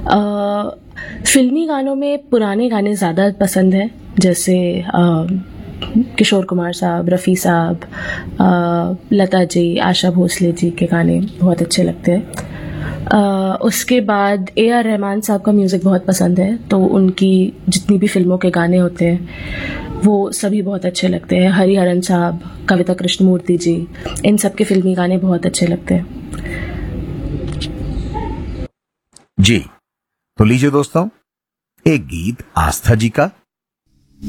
फिल्मी गानों में पुराने गाने ज़्यादा पसंद हैं, जैसे किशोर कुमार साहब, रफ़ी साहब, लता जी, आशा भोसले जी के गाने बहुत अच्छे लगते हैं। उसके बाद AR रहमान साहब का म्यूज़िक बहुत पसंद है, तो उनकी जितनी भी फिल्मों के गाने होते हैं वो सभी बहुत अच्छे लगते हैं। हरिहरन साहब, कविता कृष्णमूर्ति जी, इन सब के फिल्मी गाने बहुत अच्छे लगते हैं। जी, तो लीजिए दोस्तों, एक गीत आस्था जी का